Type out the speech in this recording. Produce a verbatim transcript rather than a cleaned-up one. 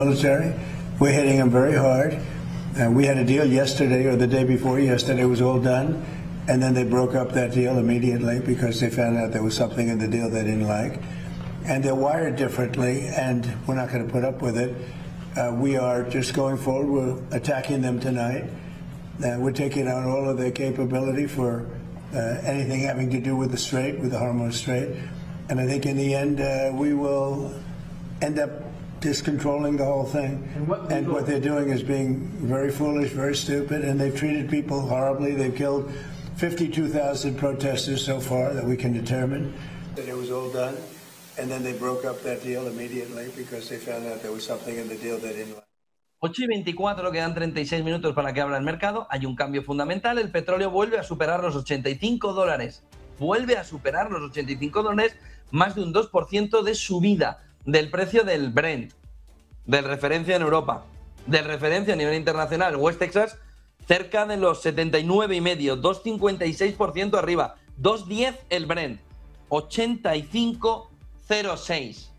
military. We're hitting them very hard. Uh, we had a deal yesterday or the day before yesterday, it was all done. And then they broke up that deal immediately because they found out there was something in the deal they didn't like. And they're wired differently, and we're not going to put up with it. Uh, we are just going forward. We're attacking them tonight. Uh, we're taking out all of their capability for uh, anything having to do with the Strait, with the Hormuz Strait. And I think in the end, uh, we will end up just controlling the whole thing. And what, and what they're doing is being very foolish, very stupid, and they've treated people horribly. They've killed fifty-two thousand protesters so far that we can determine that it was all done. And then they broke up that deal immediately because they found out there was something in the deal they didn't like. ocho y veinticuatro, quedan treinta y seis minutos para que abra el mercado. Hay un cambio fundamental. El petróleo vuelve a superar los ochenta y cinco dólares. Vuelve a superar los ochenta y cinco dólares, más de un dos por ciento de subida del precio del Brent, del referencia en Europa, del referencia a nivel internacional, West Texas, cerca de los setenta y nueve y medio, dos cincuenta y seis por ciento arriba, dos diez el Brent, ochenta y cinco cero seis.